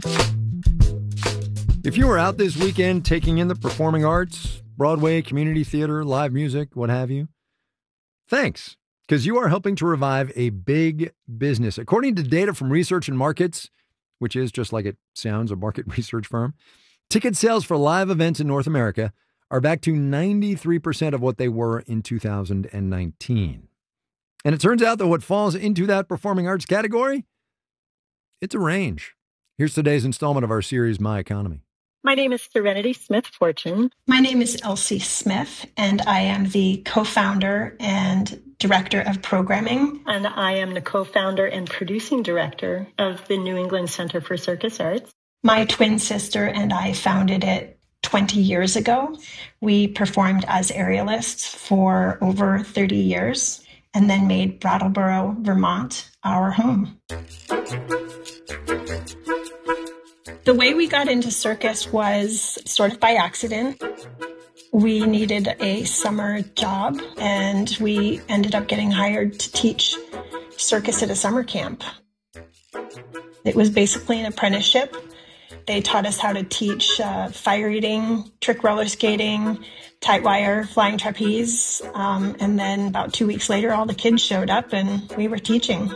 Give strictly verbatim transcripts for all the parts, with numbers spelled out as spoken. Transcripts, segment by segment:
If you were out this weekend taking in the performing arts, Broadway, community theater, live music, what have you, thanks, because you are helping to revive a big business. According to data from Research and Markets, which is just like it sounds, a market research firm, ticket sales for live events in North America are back to ninety-three percent of what they were in two thousand nineteen. And it turns out that what falls into that performing arts category, it's a range. Here's today's installment of our series, My Economy. My name is Serenity Smith Fortune. My name is Elsie Smith, and I am the co-founder and director of programming. And I am the co-founder and producing director of the New England Center for Circus Arts. My twin sister and I founded it twenty years ago. We performed as aerialists for over thirty years and then made Brattleboro, Vermont, our home. The way we got into circus was sort of by accident. We needed a summer job, and we ended up getting hired to teach circus at a summer camp. It was basically an apprenticeship. They taught us how to teach uh, fire eating, trick roller skating, tight wire, flying trapeze, um, and then about two weeks later, all the kids showed up, and we were teaching.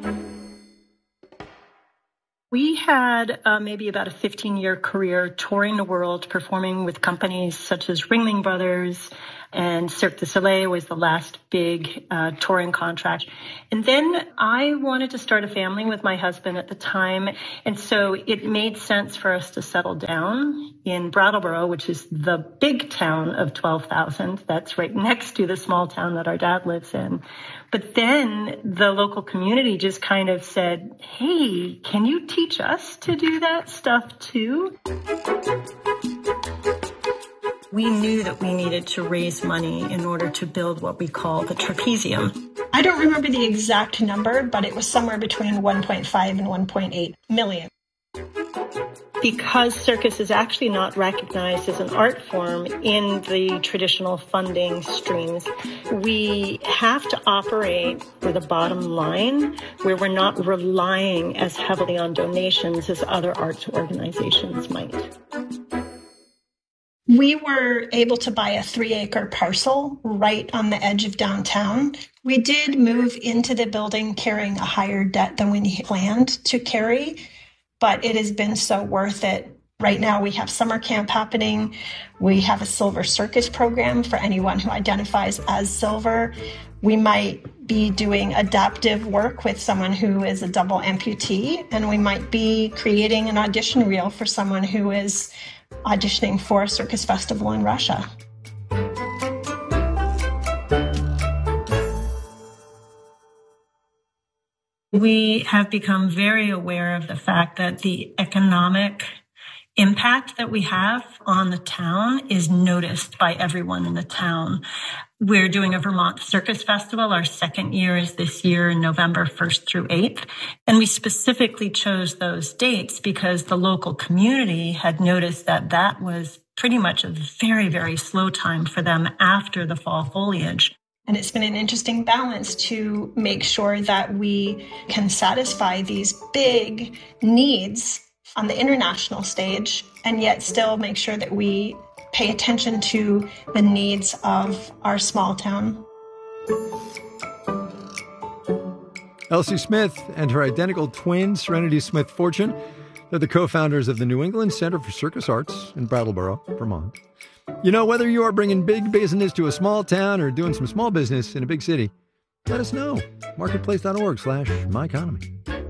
We had uh, maybe about a fifteen-year career touring the world, performing with companies such as Ringling Brothers, and Cirque du Soleil was the last big uh, touring contract. And then I wanted to start a family with my husband at the time, and so it made sense for us to settle down in Brattleboro, which is the big town of twelve thousand. That's right next to the small town that our dad lives in. But then the local community just kind of said, hey, can you teach us to do that stuff too? We knew that we needed to raise money in order to build what we call the trapezium. I don't remember the exact number, but it was somewhere between one point five and one point eight million. Because circus is actually not recognized as an art form in the traditional funding streams, we have to operate with a bottom line where we're not relying as heavily on donations as other arts organizations might. We were able to buy a three-acre parcel right on the edge of downtown. We did move into the building carrying a higher debt than we planned to carry, but it has been so worth it. Right now we have summer camp happening. We have a silver circus program for anyone who identifies as silver. We might be doing adaptive work with someone who is a double amputee, and we might be creating an audition reel for someone who is auditioning for a circus festival in Russia. We have become very aware of the fact that the economic impact that we have on the town is noticed by everyone in the town. We're doing a Vermont Circus Festival. Our second year is this year, November first through eighth. And we specifically chose those dates because the local community had noticed that that was pretty much a very, very slow time for them after the fall foliage. And it's been an interesting balance to make sure that we can satisfy these big needs on the international stage and yet still make sure that we pay attention to the needs of our small town. Elsie Smith and her identical twin, Serenity Smith Fortune, they're the co-founders of the New England Center for Circus Arts in Brattleboro, Vermont. You know, whether you are bringing big business to a small town or doing some small business in a big city, let us know. marketplace dot org slash my economy.